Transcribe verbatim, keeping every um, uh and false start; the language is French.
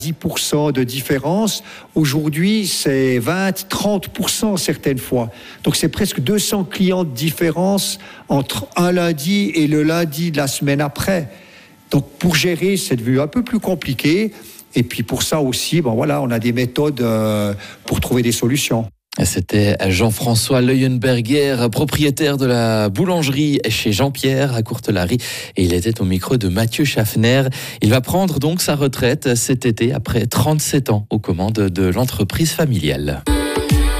dix pour cent de différence. Aujourd'hui, c'est vingt à trente pour cent certaines fois. Donc, c'est presque deux cents clients de différence entre un lundi et le lundi de la semaine après. Donc, pour gérer, c'est devenu un peu plus compliqué. Et puis, pour ça aussi, bon, voilà, on a des méthodes euh, pour trouver des solutions. C'était Jean-François Leuenberger, propriétaire de la boulangerie chez Jean-Pierre à Courtelary, et il était au micro de Mathieu Schaffner. Il va prendre donc sa retraite cet été après trente-sept ans aux commandes de l'entreprise familiale.